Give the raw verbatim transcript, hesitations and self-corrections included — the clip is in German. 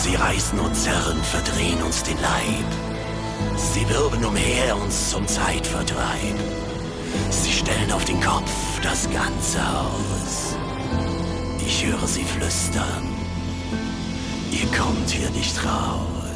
Sie reißen und zerren, verdrehen uns den Leib. Sie wirbeln umher uns zum Zeitvertreib. Sie stellen auf den Kopf das ganze Haus. Ich höre sie flüstern. Ihr kommt hier nicht raus.